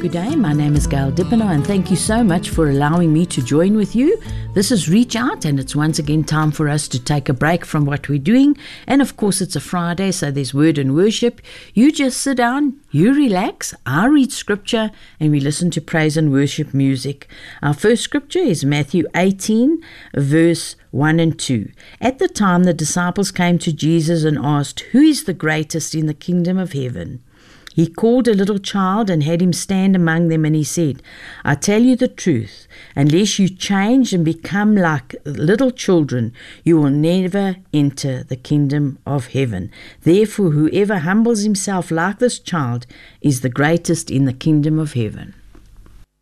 Good day, my name is Gail Dippener and thank you so much for allowing me to join with you. This is Reach Out and it's once again time for us to take a break from what we're doing. And of course it's a Friday, so there's word and worship. You just sit down, you relax, I read scripture and we listen to praise and worship music. Our first scripture is Matthew 18 verse 1 and 2. At the time the disciples came to Jesus and asked, "Who is the greatest in the kingdom of heaven?" He called a little child and had him stand among them, and he said, "I tell you the truth, unless you change and become like little children, you will never enter the kingdom of heaven. Therefore, whoever humbles himself like this child is the greatest in the kingdom of heaven."